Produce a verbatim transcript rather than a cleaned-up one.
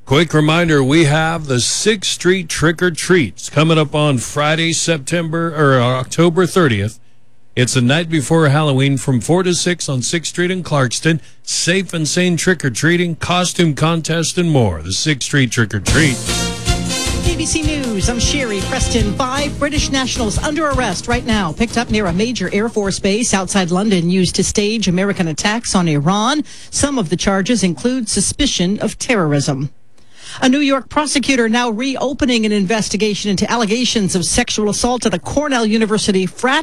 Quick reminder, we have the sixth Street Trick or Treats coming up on Friday, September or October thirtieth. It's the night before Halloween from four to six on sixth Street in Clarkston. Safe and sane trick-or-treating, costume contest, and more. The sixth Street Trick or Treat. A B C News, I'm Sherry Preston. Five British nationals under arrest right now, picked up near a major Air Force base outside London, used to stage American attacks on Iran. Some of the charges include suspicion of terrorism. A New York prosecutor now reopening an investigation into allegations of sexual assault at a Cornell University frat